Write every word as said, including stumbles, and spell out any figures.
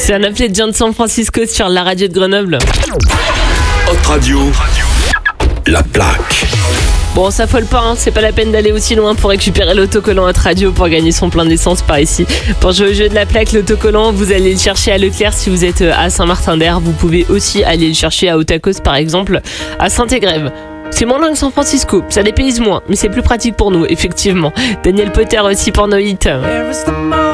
C'est un appelé de John San Francisco sur la radio de Grenoble. Hot Radio, la plaque. Bon, on s'affole pas, hein. C'est pas la peine d'aller aussi loin pour récupérer l'autocollant Hot Radio pour gagner son plein d'essence par ici. Pour jouer au jeu de la plaque, l'autocollant, vous allez le chercher à Leclerc si vous êtes à Saint-Martin-d'Air. Vous pouvez aussi aller le chercher à Otakos par exemple, à Saint-Égrève. C'est moins loin que San Francisco, ça dépayse moins, mais c'est plus pratique pour nous, effectivement. Daniel Potter aussi pour No Hit.